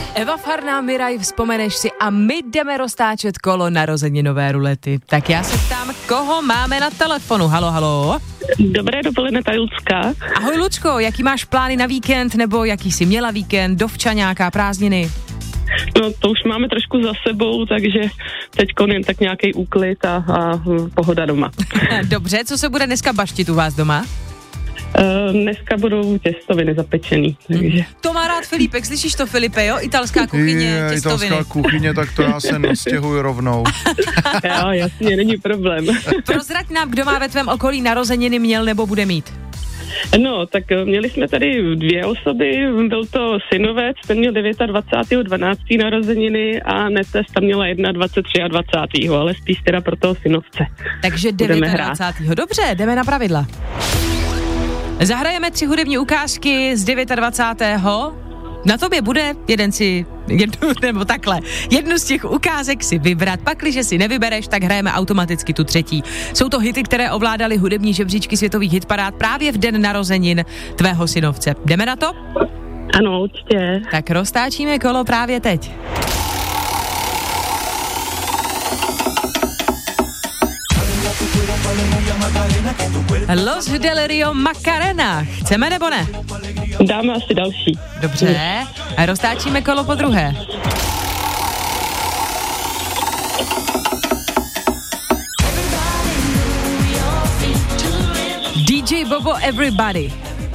Eva Farná, Miraj, vzpomeneš si a my jdeme roztáčet kolo narozeninové rulety. Tak já se ptám, koho máme na telefonu? Halo, halo. Dobré dopoledne, tady Lucka. Ahoj Lucko, jaký máš plány na víkend, nebo jaký jsi měla víkend, dovča nějaká prázdniny? No to už máme trošku za sebou, takže teďko jen tak nějaký úklid a pohoda doma. Dobře, co se bude dneska baštit u vás doma? Dneska budou těstoviny zapečený, takže... To má rád Filipek, slyšíš to, Filipe, jo? Italská kuchyně, těstoviny. Italská kuchyně, tak to já se nastěhuji rovnou. Jo, jasně, není problém. Prozrať nám, kdo má ve tvém okolí narozeniny, měl nebo bude mít. No, tak měli jsme tady 2 osoby, byl to synovec, ten měl 29.12. narozeniny a netes tam měla 21.23. ale spíš teda pro toho synovce. Takže 29. Dobře, jdeme na pravidla. Zahrajeme 3 hudební ukázky z 29. Na tobě bude jednu z těch ukázek si vybrat, pakliže si nevybereš, tak hrajeme automaticky tu 3. Jsou to hity, které ovládaly hudební žebříčky světových hitparád právě v den narozenin tvého synovce. Jdeme na to? Ano, určitě. Tak roztáčíme kolo právě teď. Los Del Rio Macarena. Chceme nebo ne? Dáme asi další. Dobře. A roztáčíme kolo po druhé. DJ Bobo Everybody.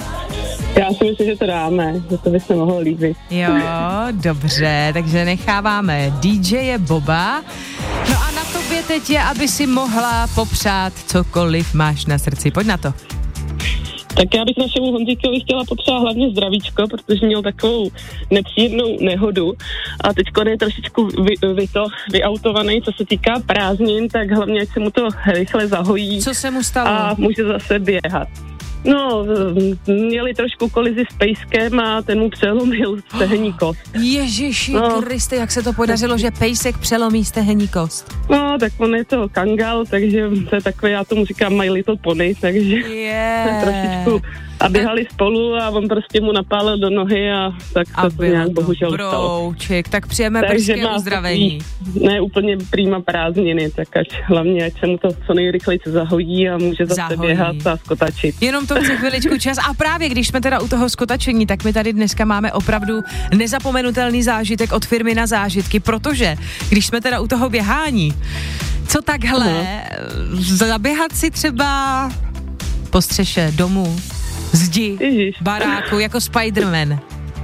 Já si myslím, že to dáme, že to by se mohlo líbit. Jo, dobře, takže necháváme DJ Boba. No a na tobě teď je, aby si mohla popřát cokoliv máš na srdci. Pojď na to. Tak já bych našemu Honzíkovi chtěla popřát hlavně zdravíčko, protože měl takovou nepříjemnou nehodu a teďko je trošičku vyautovaný, co se týká prázdnin, tak hlavně, ať se mu to rychle zahojí. Co se mu stalo? A může zase běhat. No, měli trošku kolizi s pejskem a ten mu přelomil stehenní kost. Ježiši Kriste, jak se to podařilo, že pejsek přelomí stehenní kost? No, tak on je to kangal, takže to je takové, já tomu říkám My Little Pony, takže trošičku a běhali spolu a on prostě mu napálil do nohy a tak to nějak bohužel stalo. Tak přijeme brzké uzdravení. Ne úplně prýma prázdniny, tak hlavně, ať se mu to co nejrychleji zahojí a může zase běhat a skotačit. Jenom to chce chviličku čas a právě když jsme teda u toho skotačení, tak my tady dneska máme opravdu nezapomenutelný zážitek od firmy Na zážitky, protože když jsme teda u toho běhání, co takhle, zaběhat si třeba po střeše domu, zdi, baráku, jako Spider-Man.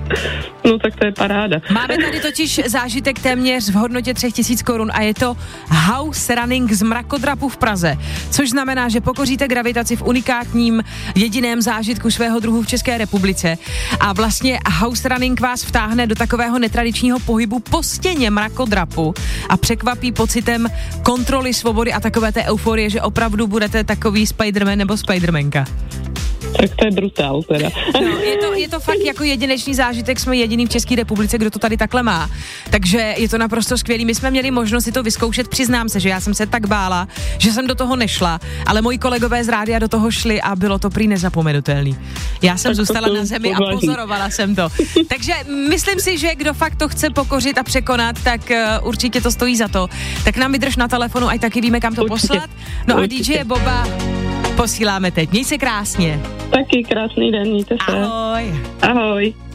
No tak to je paráda. Máme tady totiž zážitek téměř v hodnotě 3000 korun a je to house running z mrakodrapu v Praze, což znamená, že pokoříte gravitaci v unikátním jediném zážitku svého druhu v České republice a vlastně house running vás vtáhne do takového netradičního pohybu po stěně mrakodrapu a překvapí pocitem kontroly, svobody a takové té euforie, že opravdu budete takový Spider-Man nebo Spider-Manka. Tak to je brutál teda. No, je to fakt jako jedinečný zážitek, jsme jediný v České republice, kdo to tady takhle má. Takže je to naprosto skvělý. My jsme měli možnost si to vyzkoušet, přiznám se, že já jsem se tak bála, že jsem do toho nešla, ale moji kolegové z rádia do toho šli a bylo to prý nezapomenutelný. Já jsem zůstala na zemi a pozorovala jsem to. Takže myslím si, že kdo fakt to chce pokořit a překonat, tak určitě to stojí za to. Tak nám vydrž na telefonu, ať taky víme, kam to poslat. No a DJ Boba posíláme teď. Měj se krásně. Taky krásný den, mějte se. Ahoj. Ahoj.